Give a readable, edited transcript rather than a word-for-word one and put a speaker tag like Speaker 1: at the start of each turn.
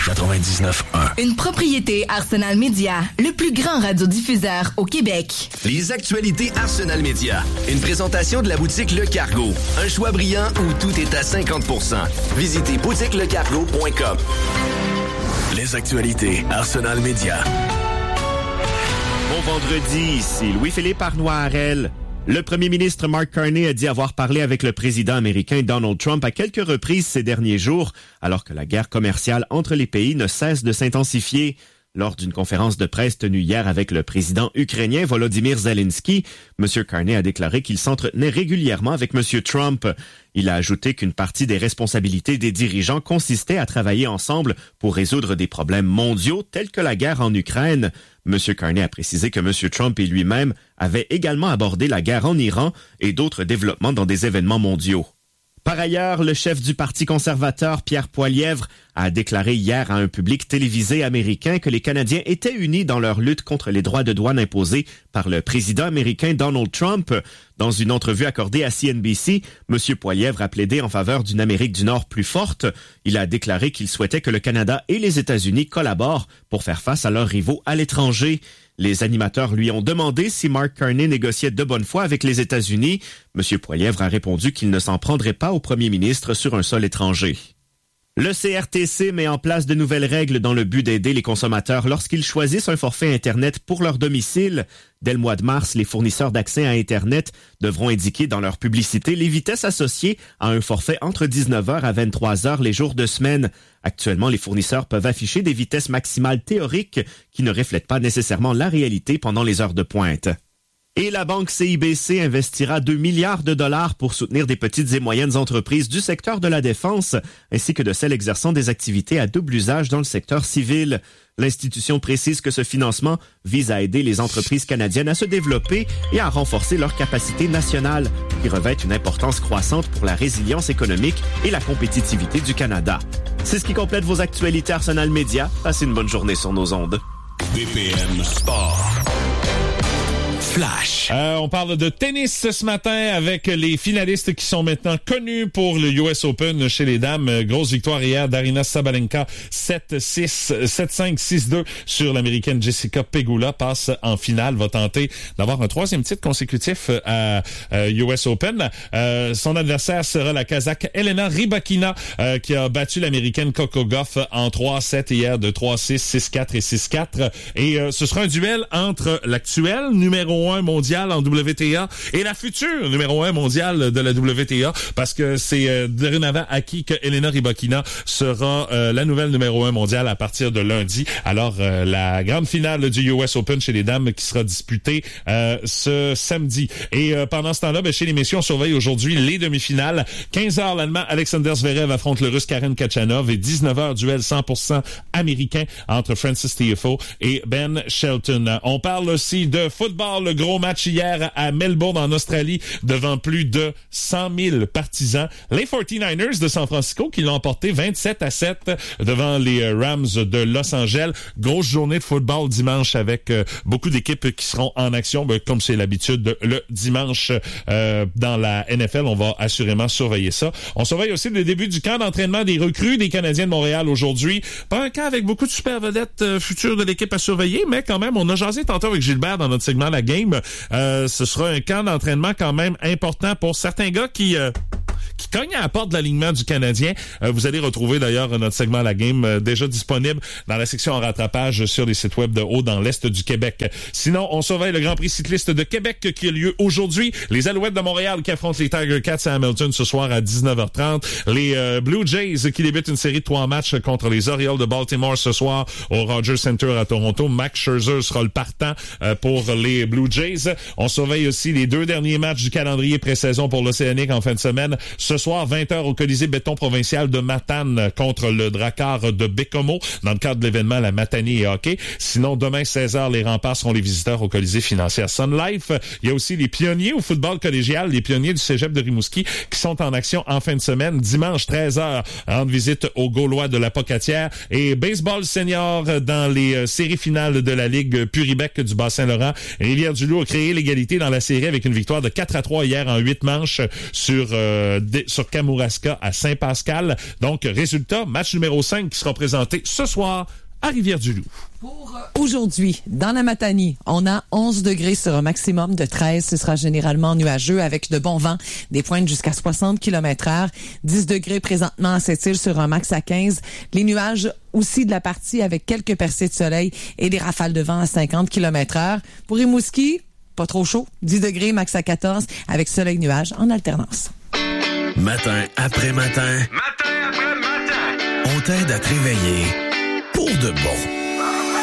Speaker 1: 99.1.
Speaker 2: Une propriété Arsenal Média, le plus grand radiodiffuseur au Québec.
Speaker 3: Les actualités Arsenal Média. Une présentation de la boutique Le Cargo. Un choix brillant où tout est à 50%. Visitez boutiquelecargo.com.
Speaker 1: Les actualités Arsenal Média.
Speaker 4: Bon vendredi, ici Louis-Philippe Arnois-Harel. Le premier ministre Mark Carney a dit avoir parlé avec le président américain Donald Trump à quelques reprises ces derniers jours, alors que la guerre commerciale entre les pays ne cesse de s'intensifier. Lors d'une conférence de presse tenue hier avec le président ukrainien Volodymyr Zelensky, M. Carney a déclaré qu'il s'entretenait régulièrement avec M. Trump. Il a ajouté qu'une partie des responsabilités des dirigeants consistait à travailler ensemble pour résoudre des problèmes mondiaux tels que la guerre en Ukraine. M. Carney a précisé que M. Trump et lui-même avaient également abordé la guerre en Iran et d'autres développements dans des événements mondiaux. Par ailleurs, le chef du Parti conservateur, Pierre Poilievre, a déclaré hier à un public télévisé américain que les Canadiens étaient unis dans leur lutte contre les droits de douane imposés par le président américain Donald Trump. Dans une entrevue accordée à CNBC, M. Poilievre a plaidé en faveur d'une Amérique du Nord plus forte. Il a déclaré qu'il souhaitait que le Canada et les États-Unis collaborent pour faire face à leurs rivaux à l'étranger. Les animateurs lui ont demandé si Mark Carney négociait de bonne foi avec les États-Unis. M. Poilievre a répondu qu'il ne s'en prendrait pas au premier ministre sur un sol étranger. Le CRTC met en place de nouvelles règles dans le but d'aider les consommateurs lorsqu'ils choisissent un forfait Internet pour leur domicile. Dès le mois de mars, les fournisseurs d'accès à Internet devront indiquer dans leur publicité les vitesses associées à un forfait entre 19h à 23h les jours de semaine. Actuellement, les fournisseurs peuvent afficher des vitesses maximales théoriques qui ne reflètent pas nécessairement la réalité pendant les heures de pointe. Et la banque CIBC investira 2 milliards de dollars pour soutenir des petites et moyennes entreprises du secteur de la défense, ainsi que de celles exerçant des activités à double usage dans le secteur civil. L'institution précise que ce financement vise à aider les entreprises canadiennes à se développer et à renforcer leur capacité nationale, qui revêt une importance croissante pour la résilience économique et la compétitivité du Canada. C'est ce qui complète vos actualités Arsenal Média. Passez une bonne journée sur nos ondes.
Speaker 1: BPM Sport. Flash.
Speaker 5: On parle de tennis ce matin avec les finalistes qui sont maintenant connus pour le US Open chez les dames. Grosse victoire hier d'Aryna Sabalenka, 7-6, 7-5, 6-2 sur l'américaine Jessica Pegula. Passe en finale, va tenter d'avoir un troisième titre consécutif à US Open. Son adversaire sera la Kazakh Elena Rybakina qui a battu l'américaine Coco Gauff en 3-7 hier de 3-6, 6-4 et 6-4. Et ce sera un duel entre l'actuel numéro 1 mondial en WTA et la future numéro 1 mondiale de la WTA, parce que c'est dorénavant acquis que Elena Rybakina sera la nouvelle numéro 1 mondiale à partir de lundi. Alors, la grande finale du US Open chez les dames qui sera disputée ce samedi. Et pendant ce temps-là, chez les messieurs, on surveille aujourd'hui les demi-finales. 15h, l'Allemand Alexander Zverev affronte le Russe Karen Khachanov et 19h, duel 100% américain entre Francis Tiafoe et Ben Shelton. On parle aussi de football. Le gros match hier à Melbourne, en Australie, devant plus de 100 000 partisans. Les 49ers de San Francisco qui l'ont emporté 27-7 devant les Rams de Los Angeles. Grosse journée de football dimanche avec beaucoup d'équipes qui seront en action, comme c'est l'habitude le dimanche dans la NFL. On va assurément surveiller ça. On surveille aussi le début du camp d'entraînement des recrues des Canadiens de Montréal aujourd'hui. Pas un camp avec beaucoup de super vedettes futures de l'équipe à surveiller, mais quand même, on a jasé tantôt avec Gilbert dans notre segment La Game. Ce sera un camp d'entraînement quand même important pour certains gars qui cogne à la porte de l'alignement du Canadien. Vous allez retrouver d'ailleurs notre segment La Game déjà disponible dans la section en rattrapage sur les sites web de haut dans l'Est du Québec. Sinon, on surveille le Grand Prix cycliste de Québec qui a lieu aujourd'hui. Les Alouettes de Montréal qui affrontent les Tiger Cats à Hamilton ce soir à 19h30. Les Blue Jays qui débutent une série de 3 matchs contre les Orioles de Baltimore ce soir au Rogers Center à Toronto. Max Scherzer sera le partant pour les Blue Jays. On surveille aussi les 2 derniers matchs du calendrier pré-saison pour l'Océanique en fin de semaine. Ce soir, 20h au Colisée Béton Provincial de Matane contre le Drakkar de Bécomo dans le cadre de l'événement La Matanie et Hockey. Sinon, demain, 16h, les Remparts seront les visiteurs au Colisée Financière Sun Life. Il y a aussi les pionniers au football collégial, les pionniers du Cégep de Rimouski qui sont en action en fin de semaine. Dimanche, 13h, rendre visite aux Gaulois de la Pocatière. Et baseball senior dans les séries finales de la Ligue Puribec du Bas-Saint-Laurent. Rivière-du-Loup a créé l'égalité dans la série avec une victoire de 4-3 hier en 8 manches sur sur Kamouraska à Saint-Pascal. Donc, résultat, match numéro 5 qui sera présenté ce soir à Rivière-du-Loup.
Speaker 6: Pour aujourd'hui, dans la Matanie, on a 11 degrés sur un maximum de 13. Ce sera généralement nuageux avec de bons vents, des pointes jusqu'à 60 km/h. 10 degrés présentement à Sept-Îles sur un max à 15. Les nuages aussi de la partie avec quelques percées de soleil et des rafales de vent à 50 km/h. Pour Rimouski, pas trop chaud. 10 degrés max à 14 avec soleil-nuage en alternance.
Speaker 1: Matin après matin. Matin après matin. On t'aide à te réveiller pour de bon.